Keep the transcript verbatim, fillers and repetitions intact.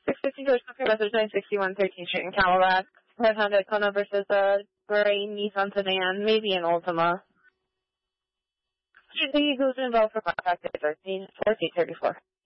six fifty George Tucker, message nine sixty-one thirteenth Street in Cadillac. Red Honda Kona versus a gray Nissan sedan, maybe an Ultima. Should the Eagles involved for contact at fourteen thirty-four.